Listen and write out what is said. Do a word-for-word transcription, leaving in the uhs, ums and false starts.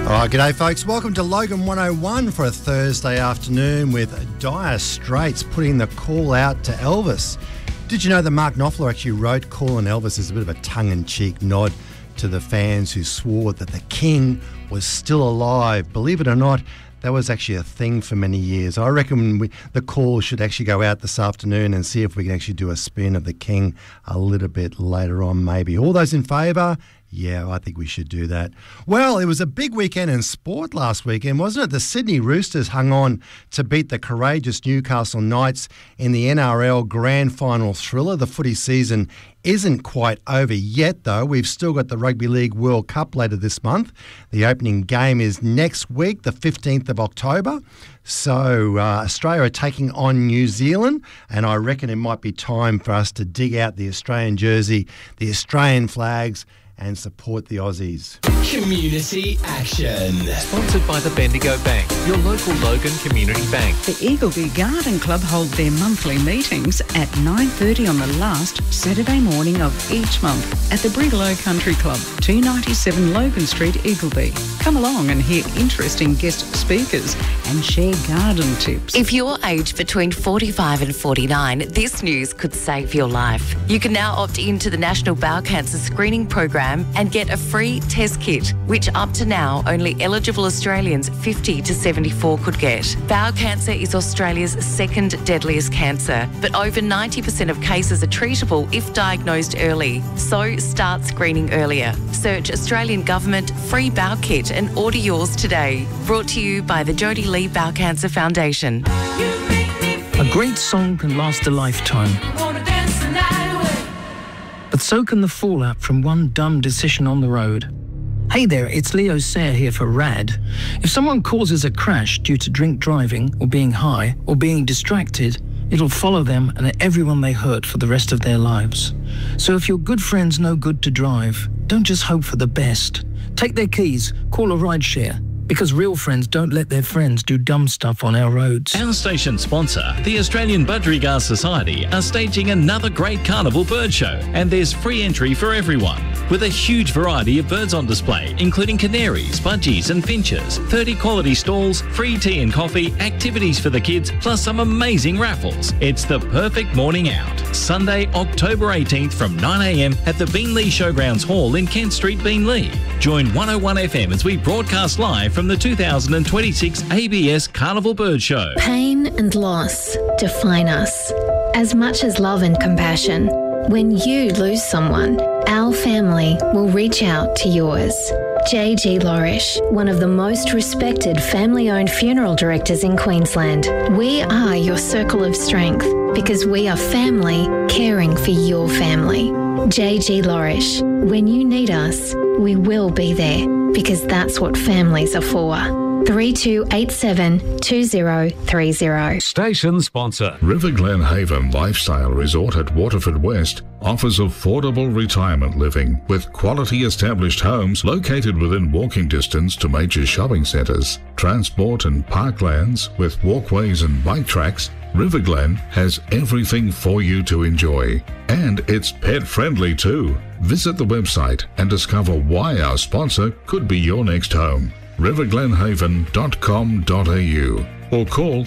All right, g'day folks. Welcome to Logan one oh one for a Thursday afternoon with Dire Straits putting the call out to Elvis. Did you know that Mark Knopfler actually wrote Callin' Elvis as a bit of a tongue-in-cheek nod to the fans who swore that the King was still alive? Believe it or not, that was actually a thing for many years. I reckon we, the call should actually go out this afternoon and see if we can actually do a spin of the King a little bit later on maybe. All those in favour? Yeah, I think we should do that. Well, it was a big weekend in sport last weekend, wasn't it? The Sydney Roosters hung on to beat the courageous Newcastle Knights in the N R L Grand Final thriller. The footy season isn't quite over yet, though. We've still got the Rugby League World Cup later this month. The opening game is next week, the fifteenth of October. So uh, Australia are taking on New Zealand, and I reckon it might be time for us to dig out the Australian jersey, the Australian flags, and support the Aussies. Community Action. Sponsored by the Bendigo Bank, your local Logan Community Bank. The Eagleby Garden Club hold their monthly meetings at nine thirty on the last Saturday morning of each month at the Brigalow Country Club, two ninety-seven Logan Street, Eagleby. Come along and hear interesting guest speakers and share garden tips. If you're aged between forty-five and forty-nine, this news could save your life. You can now opt into the National Bowel Cancer Screening Program and get a free test kit, which up to now only eligible Australians fifty to seventy-four could get. Bowel cancer is Australia's second deadliest cancer, but over ninety percent of cases are treatable if diagnosed early. So start screening earlier. Search Australian Government Free Bowel Kit and order yours today. Brought to you by the Jodie Lee Bowel Cancer Foundation. A great song can last a lifetime. But so can the fallout from one dumb decision on the road. Hey there, it's Leo Sayer here for RAD. If someone causes a crash due to drink driving or being high or being distracted, it'll follow them and everyone they hurt for the rest of their lives. So if your good friend's no good to drive, don't just hope for the best. Take their keys, call a rideshare. Because real friends don't let their friends do dumb stuff on our roads. Our station sponsor, the Australian Budgerigar Society, are staging another great carnival bird show, and there's free entry for everyone. With a huge variety of birds on display, including canaries, budgies and finches, thirty quality stalls, free tea and coffee, activities for the kids, plus some amazing raffles. It's the perfect morning out. Sunday, October eighteenth from nine a m at the Beenleigh Showgrounds Hall in Kent Street, Beenleigh. Join one oh one F M as we broadcast live from the two thousand twenty-six A B S Carnival Bird Show. Pain and loss define us, as much as love and compassion. When you lose someone, our family will reach out to yours. J G Lorish, one of the most respected family-owned funeral directors in Queensland. We are your circle of strength because we are family caring for your family. J G Lorish, when you need us, we will be there because that's what families are for. three two eight seven two zero three zero. Station sponsor. River Glen Haven Lifestyle Resort at Waterford West offers affordable retirement living with quality established homes located within walking distance to major shopping centres, transport and parklands with walkways and bike tracks. River Glen has everything for you to enjoy. And it's pet friendly too. Visit the website and discover why our sponsor could be your next home. river glen haven dot com dot a u or call